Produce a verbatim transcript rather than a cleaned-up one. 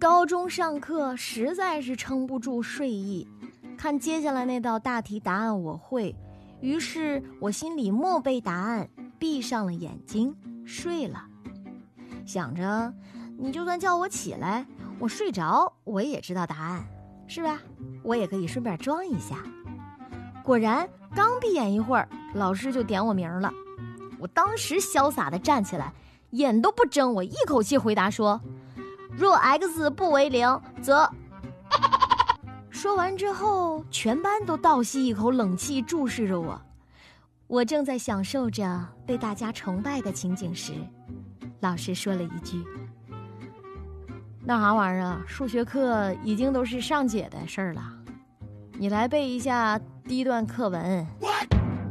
高中上课实在是撑不住睡意，看接下来那道大题答案我会，于是我心里默背答案，闭上了眼睛睡了。想着你就算叫我起来，我睡着我也知道答案，是吧？我也可以顺便装一下。果然刚闭眼一会儿，老师就点我名了。我当时潇洒地站起来，眼都不睁，我一口气回答说，若 x 不为零则……说完之后，全班都倒吸一口冷气，注视着我。我正在享受着被大家崇拜的情景时，老师说了一句，那啥玩意儿啊，数学课已经都是上节的事儿了，你来背一下第一段课文。What?